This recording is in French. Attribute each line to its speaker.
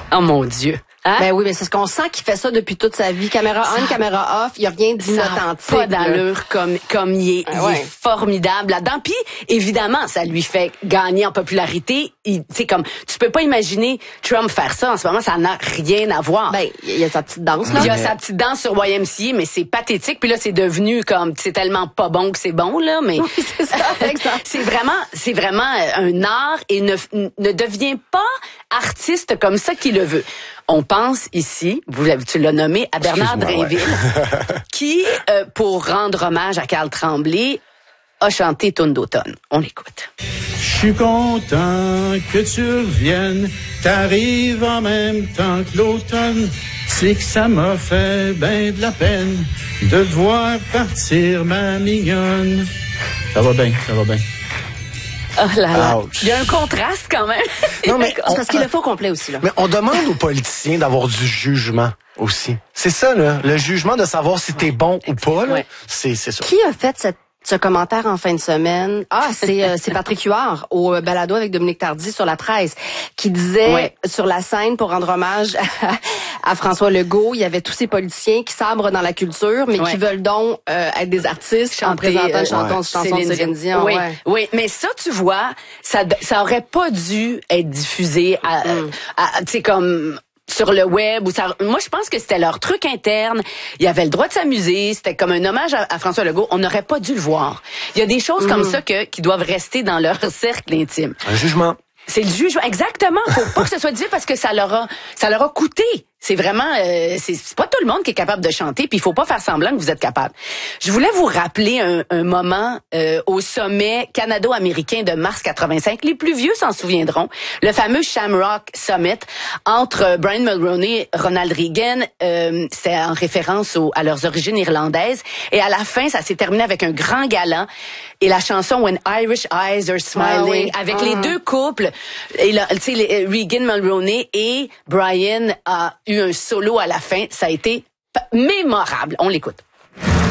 Speaker 1: Oh mon Dieu. Hein?
Speaker 2: Ben oui, mais c'est ce qu'on sent qu'il fait ça depuis toute sa vie. Caméra on, caméra off, il y a rien d'inauthentique.
Speaker 1: Pas d'allure comme il est formidable là-dedans. Puis évidemment, ça lui fait gagner en popularité. C'est comme tu peux pas imaginer Trump faire ça en ce moment, ça n'a rien à voir.
Speaker 2: Ben il y a sa petite danse là.
Speaker 1: Il y a sa petite danse sur YMCA, mais c'est pathétique. Puis là, c'est devenu comme c'est tellement pas bon que c'est bon là, mais
Speaker 2: oui, c'est ça, exact.
Speaker 1: c'est vraiment un art et ne devient pas artiste comme ça qu'il le veut. On pense ici, tu l'as nommé, à Bernard Drinville, qui, pour rendre hommage à Carl Tremblay, a chanté Tourne d'automne. On l'écoute.
Speaker 3: Je suis content que tu reviennes, t'arrives en même temps que l'automne. C'est que ça m'a fait ben de la peine de te voir partir, ma mignonne. Ça va bien, ça va bien.
Speaker 1: Oh là là.
Speaker 4: Ouch.
Speaker 1: Il y a un contraste quand même.
Speaker 4: Non, mais
Speaker 2: C'est parce qu'il le faut complet aussi là.
Speaker 4: Mais on demande aux politiciens d'avoir du jugement aussi. C'est ça, là. Le jugement de savoir si t'es bon ou pas, là.
Speaker 1: Ouais.
Speaker 4: C'est ça.
Speaker 2: Qui a fait ce commentaire en fin de semaine? Ah, c'est Patrick Huard au balado avec Dominique Tardy sur la presse qui disait sur la scène pour rendre hommage à François Legault, il y avait tous ces politiciens qui sabrent dans la culture mais qui veulent donc être des artistes en présentant une chanson de Céline Dion.
Speaker 1: Oui, mais ça tu vois, ça aurait pas dû être diffusé tu sais comme sur le web ou ça. Moi, je pense que c'était leur truc interne. Il avait le droit de s'amuser. C'était comme un hommage à François Legault. On n'aurait pas dû le voir. Il y a des choses comme ça qui doivent rester dans leur cercle intime.
Speaker 4: Un jugement.
Speaker 1: C'est le jugement. Exactement. Faut pas que ce soit dit parce que ça leur a coûté. C'est vraiment, c'est pas tout le monde qui est capable de chanter, puis il faut pas faire semblant que vous êtes capable. Je voulais vous rappeler un moment au sommet canado-américain de mars 85. Les plus vieux s'en souviendront. Le fameux Shamrock Summit entre Brian Mulroney et Ronald Reagan. C'est en référence à leurs origines irlandaises. Et à la fin, ça s'est terminé avec un grand gala. Et la chanson When Irish Eyes Are Smiling, avec les deux couples, et tu sais, Reagan Mulroney et Brian a eu un solo à la fin. Ça a été mémorable. On l'écoute.